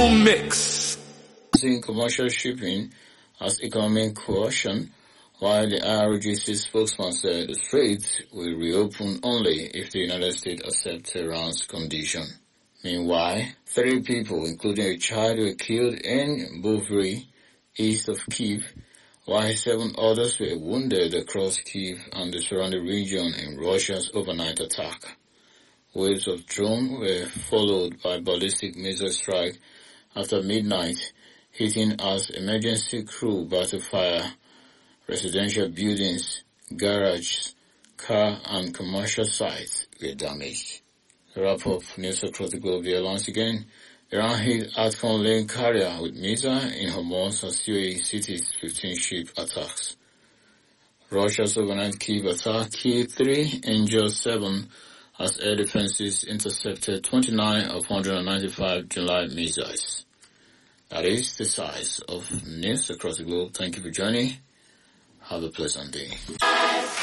mix. Using commercial shipping as economic coercion, while the IRGC spokesman said the Strait will reopen only if the United States accepts Tehran's condition. Meanwhile, 3 people, including a child, were killed in Bovry, east of Kyiv, while 7 others were wounded across Kyiv and the surrounding region in Russia's overnight attack. Waves of drones were followed by ballistic missile strike after midnight, hitting as emergency crew battle fire residential buildings, garages, car and commercial sites were damaged. To wrap up news across the globe here once again, Iran hit Atcon lane carrier with missile in Hormuz as UAE cities 15 ship attacks. Russia's overnight Kyiv attack killed 3, injured 7 as air defenses intercepted 29 of 195 July missiles. That is the size of news across the globe. Thank you for joining. Have a pleasant day.